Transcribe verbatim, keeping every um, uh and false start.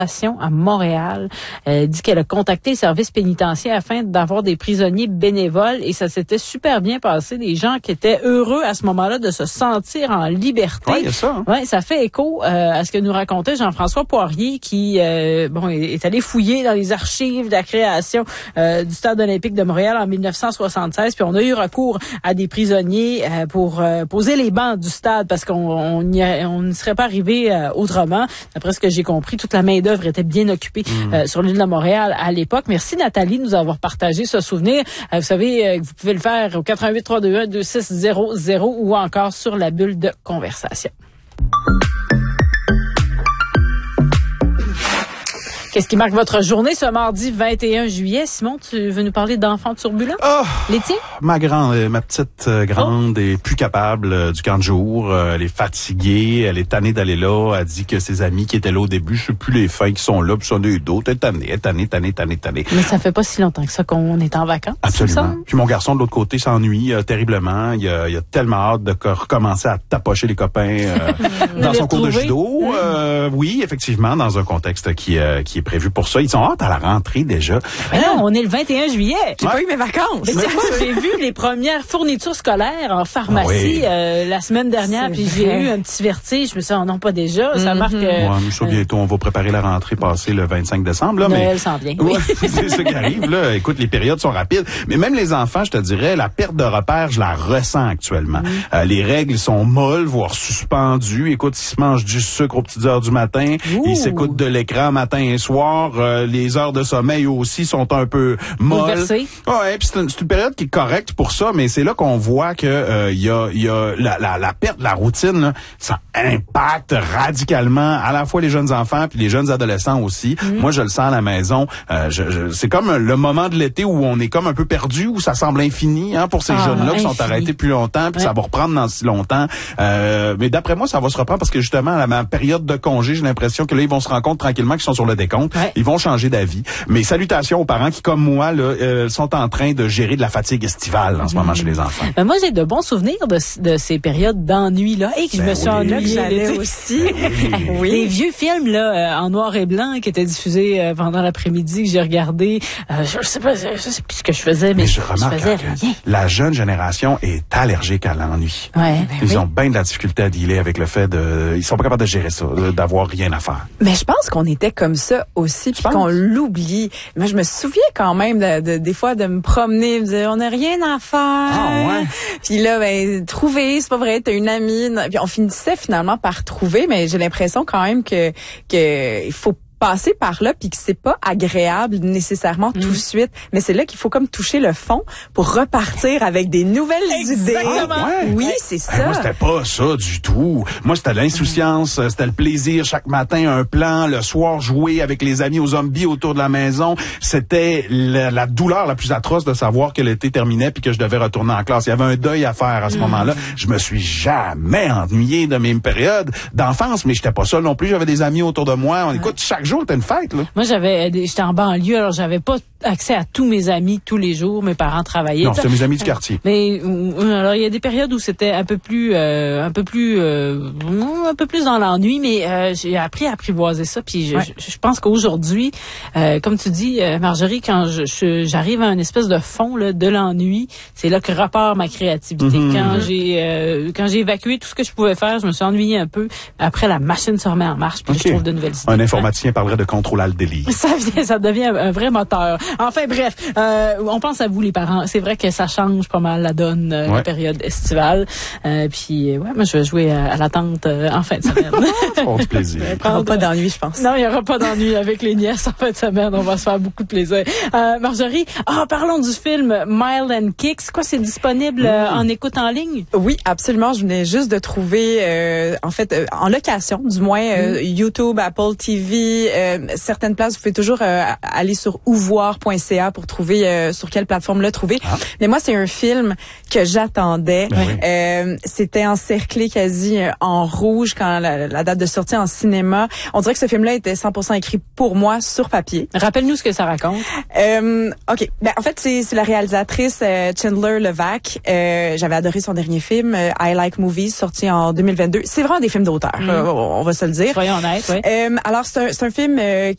à Montréal. Elle dit qu'elle a contacté le service pénitentiaire afin d'avoir des prisonniers bénévoles et ça s'était super bien passé. Des gens qui étaient heureux à ce moment-là de se sentir en liberté. Oui, il y a ça. Hein? Ouais, ça fait écho euh, à ce que nous racontait Jean-François Poirier qui euh, bon est allé fouiller dans les archives de la création euh, du Stade olympique de Montréal en dix-neuf cent soixante-seize. Puis on a eu recours à des prisonniers euh, pour euh, poser les bancs du stade parce qu'on on n'y on ne serait pas arrivé euh, autrement. D'après ce que j'ai compris, toute la main-d'œuvre était bien occupée mmh. euh, sur l'île de Montréal à l'époque. Merci Nathalie de nous avoir partagé ce souvenir. Euh, vous savez euh, que vous pouvez le faire au quatre un huit trois deux un deux six zéro zéro ou encore sur la bulle de conversation. Qu'est-ce qui marque votre journée ce mardi vingt et un juillet? Simon, tu veux nous parler d'enfants turbulents? Oh, les tiens? Ma grande, ma petite euh, grande oh. est plus capable euh, du camp de jour. Euh, elle est fatiguée, elle est tannée d'aller là. Elle dit que ses amis qui étaient là au début, je sais plus les fins qui sont là, puis sont des d'autres. Elle est tannée, elle est tannée, tannée, tannée, tannée. Mais ça fait pas si longtemps que ça qu'on est en vacances. Absolument. Puis mon garçon de l'autre côté s'ennuie euh, terriblement. Il a, il a tellement hâte de recommencer à tapocher les copains euh, dans son cours de judo. Mmh. Euh, oui, effectivement, dans un contexte qui, euh, qui est prévu pour ça. Ils sont hâte à la rentrée déjà. Mais non, on est le vingt et un juillet. J'ai ouais. pas eu mes vacances. Mais tu sais quoi, j'ai vu les premières fournitures scolaires en pharmacie oui. euh, la semaine dernière, c'est puis vrai. J'ai eu un petit vertige. Je me suis dit, oh non, pas déjà. Ça mm-hmm. marque... Euh, ouais, nous, ça, bientôt, on va préparer la rentrée passée le vingt-cinq décembre. Là, Noël mais... s'en vient. Oui. C'est ça qui arrive. Là. Écoute, les périodes sont rapides. Mais même les enfants, je te dirais, la perte de repères, je la ressens actuellement. Mm. Euh, les règles sont molles, voire suspendues. Écoute, ils se mangent du sucre aux petites heures du matin. Ouh. Ils s'écoutent de l'écran matin et soir. Euh, les heures de sommeil aussi sont un peu molles. Ouais, puis c'est une, c'est une période qui est correcte pour ça, mais c'est là qu'on voit que euh, y a, y a la, la, la perte de la routine, là, ça impacte radicalement à la fois les jeunes enfants puis les jeunes adolescents aussi. Mm. Moi, je le sens à la maison. Euh, je, je, c'est comme le moment de l'été où on est comme un peu perdu, où ça semble infini hein, pour ces ah, jeunes-là qui sont arrêtés plus longtemps, puis ouais. ça va reprendre dans si longtemps. Euh, mais d'après moi, ça va se reprendre parce que justement, à ma période de congé, j'ai l'impression que là, ils vont se rendre compte tranquillement qu'ils sont sur le décompte. Ouais. Ils vont changer d'avis. Mais salutations aux parents qui, comme moi, là, euh, sont en train de gérer de la fatigue estivale en ce moment mmh. chez les enfants. Ben moi, j'ai de bons souvenirs de, de ces périodes d'ennui-là. Et que ben je me suis oui, ennuyée. aussi. Ben oui. Les vieux films là, euh, en noir et blanc qui étaient diffusés euh, pendant l'après-midi que j'ai regardé. Euh, je, je sais pas, je, je sais plus ce que je faisais, mais, mais je, je remarque faisais rien. La jeune génération est allergique à l'ennui. Ouais, ben ils oui. ont bien de la difficulté à dealer avec le fait de... Ils sont pas capables de gérer ça, d'avoir rien à faire. Mais je pense qu'on était comme ça aussi, puis qu'on l'oublie. Moi, je me souviens quand même de, de, des fois de me promener, me dire on n'a rien à faire. Ah ouais. Puis là, ben trouver, c'est pas vrai, t'as une amie. Puis on finissait finalement par trouver, mais j'ai l'impression quand même que que il faut passer par là puis que c'est pas agréable nécessairement mmh. tout de suite, mais c'est là qu'il faut comme toucher le fond pour repartir avec des nouvelles Exactement. idées. Ouais. Oui, ouais. c'est ça. Hey, moi, c'était pas ça du tout. Moi, c'était l'insouciance, mmh. c'était le plaisir chaque matin, un plan, le soir jouer avec les amis aux zombies autour de la maison. C'était la, la douleur la plus atroce de savoir que l'été terminait puis que je devais retourner en classe. Il y avait un deuil à faire à ce mmh. moment-là. Je me suis jamais ennuyé de mes périodes d'enfance, mais j'étais pas seul non plus. J'avais des amis autour de moi. On écoute chaque jour, c'était une fête, là. Moi, j'avais, j'étais en banlieue, alors j'avais pas accès à tous mes amis tous les jours. Mes parents travaillaient. Non, c'était mes amis du quartier. Mais alors il y a des périodes où c'était un peu plus, euh, un peu plus, euh, un peu plus dans l'ennui, mais euh, j'ai appris à apprivoiser ça. Puis je, ouais. je, je pense qu'aujourd'hui, euh, comme tu dis, euh, Marjorie, quand je, je, j'arrive à une espèce de fond là, de l'ennui, c'est là que repart ma créativité. Mm-hmm. Quand j'ai, euh, quand j'ai évacué tout ce que je pouvais faire, je me suis ennuyée un peu. Après, la machine se remet en marche, puis okay. je trouve de nouvelles idées. Un informaticien parlerait de contrôle alt delete. Ça vient, ça devient un, un vrai moteur. Enfin bref, euh, on pense à vous les parents. C'est vrai que ça change pas mal la donne euh, ouais. la période estivale. Euh, puis ouais, moi je vais jouer à, à la tente euh, en fin de semaine. Ça va du plaisir. Il n'y aura pas d'ennui, je pense. Non, il n'y aura pas d'ennui avec les nièces en fin de semaine. On va se faire beaucoup de plaisir. Euh, Marjorie, ah, parlons du film Mild and Kicks. Quoi, c'est disponible euh, en écoute en ligne? Oui, absolument. Je venais juste de trouver, euh, en fait, euh, en location, du moins, euh, mm. YouTube, Apple T V, euh, certaines places, vous pouvez toujours euh, aller sur ouvoir point c a pour trouver euh, sur quelle plateforme le trouver. Ah. Mais moi, c'est un film que j'attendais. Oui. Euh, c'était encerclé quasi en rouge quand la, la date de sortie en cinéma. On dirait que ce film-là était cent pour cent écrit pour moi sur papier. Rappelle-nous ce que ça raconte. Euh, OK. Ben, en fait, c'est, c'est la réalisatrice euh, Chandler Levac. Euh, j'avais adoré son dernier film, euh, I Like Movies, sorti en deux mille vingt-deux. C'est vraiment des films d'auteur, mm. euh, on va se le dire. Soyons honnêtes, oui. Euh, alors, c'est un, c'est un film euh,